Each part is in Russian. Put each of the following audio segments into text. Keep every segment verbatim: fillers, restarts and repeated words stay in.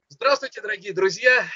Здравствуйте, дорогие друзья!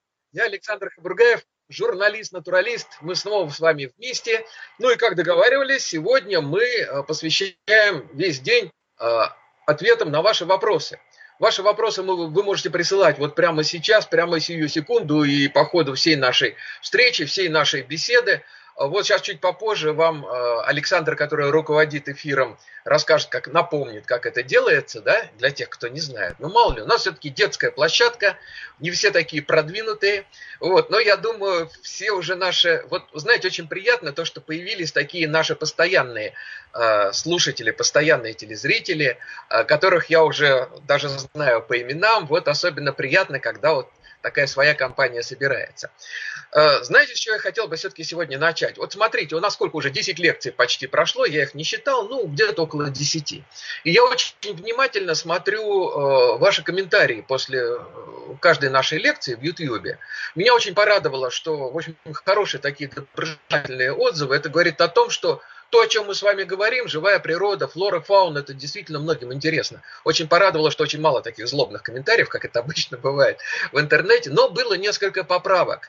Я Александр Хабургаев, журналист-натуралист. Мы снова с вами вместе. Ну и как договаривались, сегодня мы э, посвящаем весь день э, ответам на ваши вопросы. Ваши вопросы мы- вы можете присылать вот прямо сейчас, прямо сию секунду и по ходу всей нашей встречи, всей нашей беседы. А Вот сейчас чуть попозже вам э, Александр, который руководит эфиром, расскажет, как напомнит, как это делается, да, для тех, кто не знает. Ну, мало ли, у нас все-таки детская площадка, не все такие продвинутые, вот, но я думаю, все уже наши, вот, знаете, очень приятно то, что появились такие наши постоянные э, слушатели, постоянные телезрители, э, которых я уже даже знаю по именам, вот особенно приятно, когда вот такая своя компания собирается. Э, Знаете, с чего я хотел бы все-таки сегодня начать? Вот смотрите, у нас сколько уже, десять лекций почти прошло, я их не считал, ну, где-то около десяти. И я очень внимательно смотрю э, ваши комментарии после э, каждой нашей лекции в Ютьюбе. Меня очень порадовало, что, в общем, хорошие такие доброжелательные отзывы. Это говорит о том, что то, о чем мы с вами говорим, живая природа, флора, фауна, это действительно многим интересно. Очень порадовало, что очень мало таких злобных комментариев, как это обычно бывает в интернете, но было несколько поправок.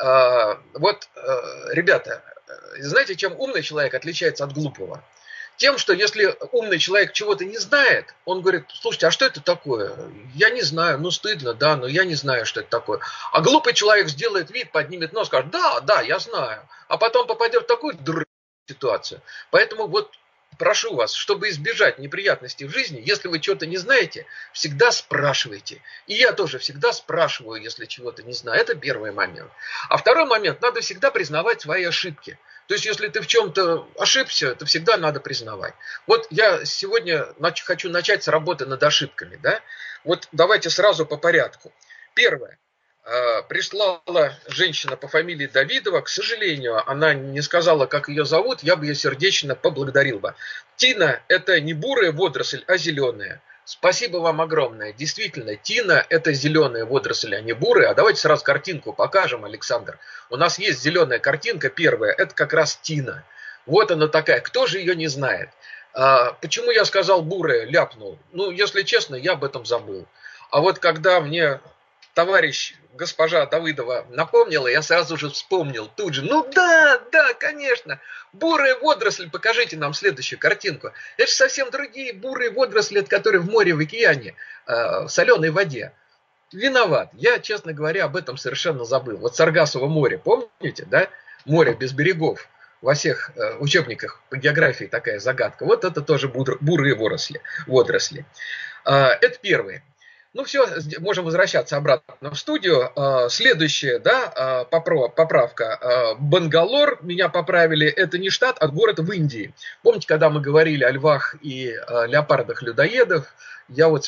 А, Вот, э, ребята, знаете, чем умный человек отличается от глупого? Тем, что если умный человек чего-то не знает, он говорит: слушайте, а что это такое? Я не знаю, ну стыдно, да, но я не знаю, что это такое. А глупый человек сделает вид, поднимет нос, скажет: да, да, я знаю. А потом попадет в такую дурную ситуацию. Поэтому вот прошу вас, чтобы избежать неприятностей в жизни, если вы чего-то не знаете, всегда спрашивайте. И я тоже всегда спрашиваю, если чего-то не знаю. Это первый момент. А второй момент, надо всегда признавать свои ошибки. То есть, если ты в чем-то ошибся, это всегда надо признавать. Вот я сегодня нач- хочу начать с работы над ошибками. Да? Вот давайте сразу по порядку. Первое. Э, Прислала женщина по фамилии Давидова. К сожалению, она не сказала, как ее зовут. Я бы ее сердечно поблагодарил бы. Тина – это не бурая водоросль, а зеленая. Спасибо вам огромное. Действительно, тина – это зеленая водоросль, а не бурая. А давайте сразу картинку покажем, Александр. У нас есть зеленая картинка, первая. Это как раз тина. Вот она такая. Кто же ее не знает? А, почему я сказал бурая, ляпнул? Ну, если честно, я об этом забыл. А вот когда мне товарищ госпожа Давыдова напомнила, я сразу же вспомнил тут же. Ну да, да, конечно. Бурая водоросль, покажите нам следующую картинку. Это же совсем другие бурые водоросли, которые в море, в океане, э, в соленой воде. Виноват. Я, честно говоря, об этом совершенно забыл. Вот Саргассово море, помните, да? Море без берегов. Во всех э, учебниках по географии такая загадка. Вот это тоже бур, бурые водоросли. водоросли. Э, это первое. Ну все, можем возвращаться обратно в студию. Следующая, да, поправка. Бангалор, меня поправили, это не штат, а город в Индии. Помните, когда мы говорили о львах и леопардах-людоедах, я вот